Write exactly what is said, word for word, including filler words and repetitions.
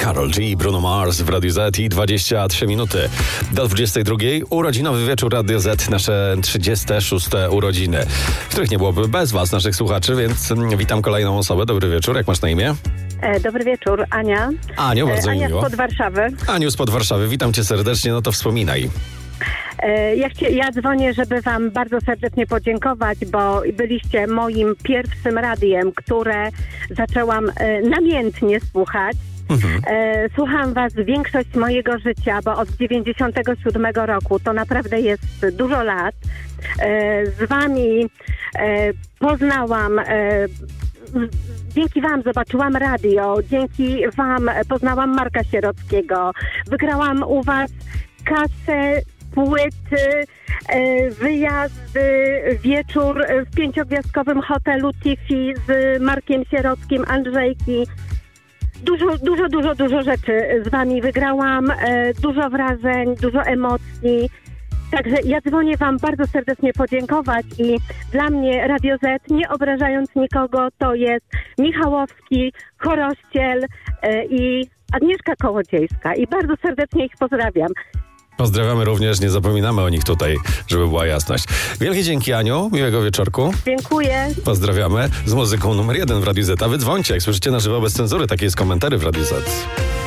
Karol G i Bruno Mars w Radiu Z i dwadzieścia trzy minuty do dwudziestej drugiej. Urodzinowy wieczór Radio Z, nasze trzydzieste szóste urodziny, których nie byłoby bez was, naszych słuchaczy, więc witam kolejną osobę. Dobry wieczór, jak masz na imię? E, dobry wieczór, Ania. Aniu, bardzo e, mi Ania miło. spod Warszawy. Aniu spod Warszawy, witam cię serdecznie, no to wspominaj. E, ja, chcie, ja dzwonię, żeby wam bardzo serdecznie podziękować, bo byliście moim pierwszym radiem, które zaczęłam e, namiętnie słuchać. Mhm. E, słucham was większość mojego życia, bo od dziewięćdziesiątego siódmego roku to naprawdę jest dużo lat. E, z wami e, poznałam... E, Dzięki wam zobaczyłam radio, dzięki wam poznałam Marka Sierockiego, wygrałam u was kasę, płyty, wyjazdy, wieczór w pięciogwiazdkowym hotelu Tiffy z Markiem Sierockim, Andrzejki. Dużo, dużo, dużo, dużo rzeczy z wami wygrałam, dużo wrażeń, dużo emocji. Także ja dzwonię wam bardzo serdecznie podziękować i dla mnie Radio Z, nie obrażając nikogo, to jest Michałowski, Chorościel yy, i Agnieszka Kołodziejska i bardzo serdecznie ich pozdrawiam. Pozdrawiamy również, nie zapominamy o nich tutaj, żeby była jasność. Wielkie dzięki, Aniu, miłego wieczorku. Dziękuję. Pozdrawiamy z muzyką numer jeden w Radiu Z. A wy dzwońcie, jak słyszycie na żywo bez cenzury, takie jest komentary w Radiu Z.